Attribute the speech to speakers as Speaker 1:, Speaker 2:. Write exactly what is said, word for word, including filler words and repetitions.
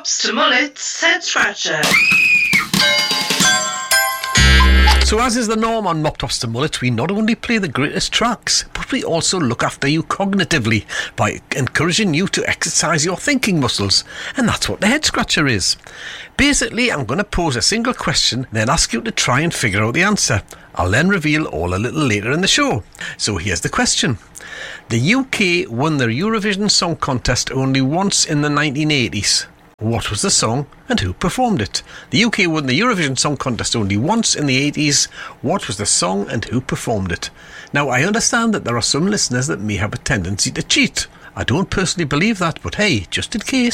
Speaker 1: To Mullet's Head Scratcher.
Speaker 2: So as is the norm on Mop Tops to Mullet, we not only play the greatest tracks, but we also look after you cognitively by encouraging you to exercise your thinking muscles. And that's what the Head Scratcher is. Basically, I'm going to pose a single question, then ask you to try and figure out the answer. I'll then reveal all a little later in the show. So here's the question. The U K won the Eurovision Song Contest only once in the nineteen eighties. What was the song and who performed it? The U K won the Eurovision Song Contest only once in the eighties. What was the song and who performed it? Now, I understand that there are some listeners that may have a tendency to cheat. I don't personally believe that, but hey, just in case.